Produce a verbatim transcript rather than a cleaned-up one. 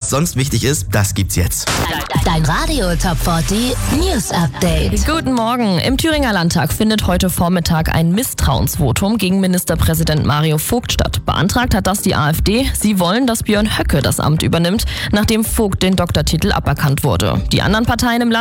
sonst wichtig ist, das gibt's jetzt. Dein Radio Top vierzig News Update. Guten Morgen. Im Thüringer Landtag findet heute Vormittag ein Misstrauensvotum gegen Ministerpräsident Mario Vogt statt. Beantragt hat das die AfD. Sie wollen, dass Björn Höcke das Amt übernimmt, nachdem Vogt den Doktortitel aberkannt wurde. Die anderen Parteien im Land